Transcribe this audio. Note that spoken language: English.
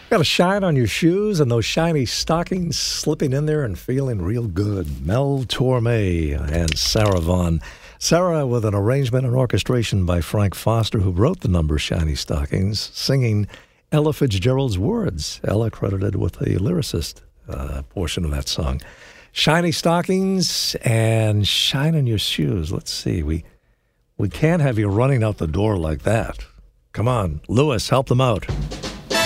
Got a shine on your shoes and those shiny stockings slipping in there and feeling real good. Mel Torme and Sarah Vaughan. Sarah with an arrangement and orchestration by Frank Foster, who wrote the number Shiny Stockings, singing Ella Fitzgerald's words. Ella credited with the lyricist portion of that song. Shiny Stockings and Shine on Your Shoes. Let's see. We can't have you running out the door like that. Come on, Lewis, help them out.